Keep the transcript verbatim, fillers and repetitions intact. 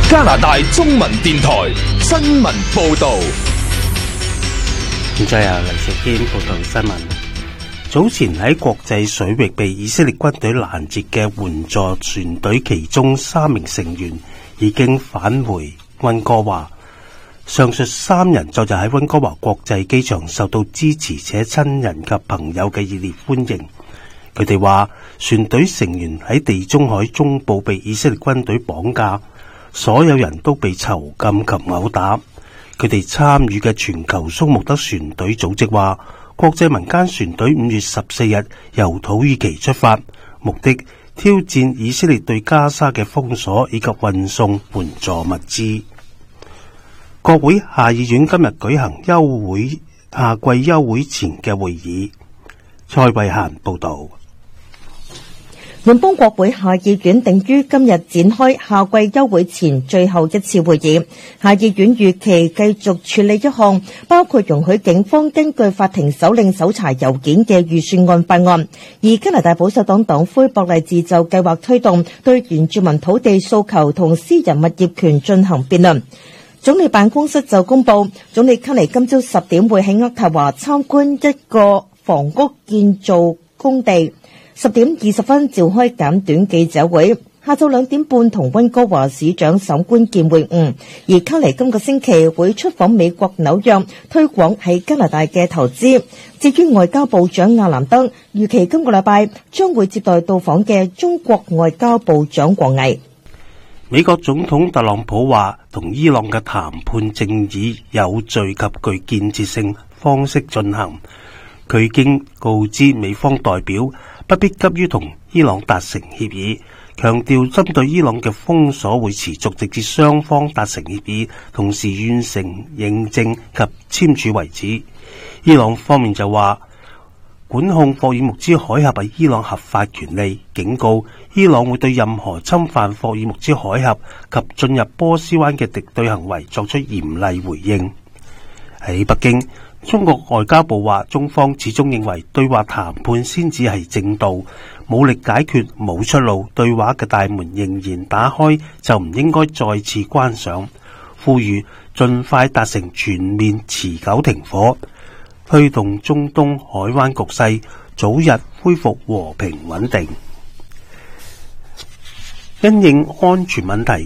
加拿大中文電台新聞報道。 現在由黎石堅報道新聞。早前喺國際水域被以色列軍隊攔截嘅援助船隊，其中三名成員已經返回溫哥華。上述三人就就喺溫哥華國際機場受到支持且親人及朋友嘅熱烈歡迎。佢哋話，船隊成員喺地中海中部被以色列軍隊綁架，所有人都被囚禁及毆打。佢哋參與嘅全球蘇穆德船隊組織話，國際民間船隊五月十四日由土耳其出發，目的挑戰以色列對加沙嘅封鎖以及運送援助物資。國會下議院今日舉行休會夏季休會前嘅會議。蔡慧嫻報道。 聯邦國會下議院定於今日展開夏季休會前最後一次會議。下議院預期繼續處理一項包括容許警方根據法庭手令搜查郵件嘅預算案法案，而加拿大保守黨黨魁博勵治就計劃推動對原住民土地訴求同私人物業權進行辯論。總理辦公室就公布，總理卡尼今朝十點會喺渥太華參觀一個房屋建造工地。十點二十分召開簡短記者會，下晝兩點半同溫哥華市長沈關健會晤。而卡尼今個星期會出訪美國紐約，推廣喺加拿大嘅投資。至於外交部長亞蘭德，預期今個禮拜將會接待到訪嘅中國外交部長王毅。 美國總統特朗普話，同伊朗嘅談判正以有序及具建設性方式進行。佢已經告知美方代表，不必急於同伊朗達成協議，強調針對伊朗嘅封鎖會持續直至雙方達成協議，同時完成認證及簽署為止。伊朗方面就話，管控霍爾木茲海峽係伊朗合法權利，警告伊朗會對任何侵犯霍爾木茲海峽及進入波斯灣嘅敵對行為作出嚴厲回應。喺北京，中國外交部話，中方始終認為對話談判先至係正道，武力解決冇出路，對話嘅大門仍然打開，就唔應該再次關上。呼籲盡快達成全面持久停火，推動中東海灣局勢早日恢復和平穩定。因應安全問題，